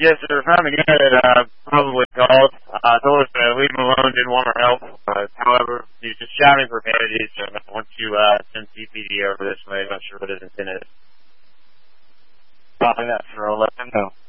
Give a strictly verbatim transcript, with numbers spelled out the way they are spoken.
Yes, sir. Found the guy that uh, probably called. I uh, told us to leave him alone, didn't want our help. Uh, however, he was just shouting profanity, so I want to uh, send C P D over this way. I'm not sure what his intent is. Probably that, sir. I'll let him know.